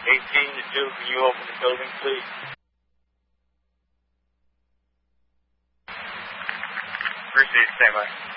18 to 2, can you open the building, please? Appreciate it, stand by.